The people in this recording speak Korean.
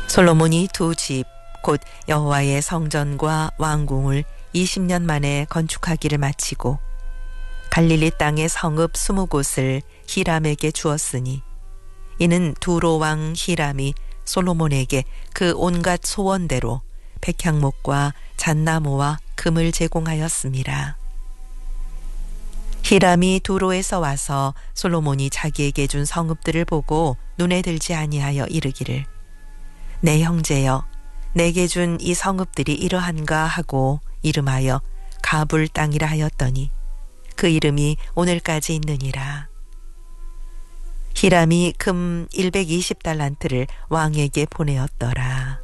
솔로몬이 두 집, 곧 여호와의 성전과 왕궁을 20년 만에 건축하기를 마치고 갈릴리 땅의 성읍 20곳을 히람에게 주었으니 이는 두로 왕 히람이 솔로몬에게 그 온갖 소원대로 백향목과 잣나무와 금을 제공하였습니다. 히람이 두로에서 와서 솔로몬이 자기에게 준 성읍들을 보고 눈에 들지 아니하여 이르기를 내 형제여 내게 준 이 성읍들이 이러한가 하고 이름하여 가불 땅이라 하였더니 그 이름이 오늘까지 있느니라. 히람이 금 120달란트를 왕에게 보내었더라.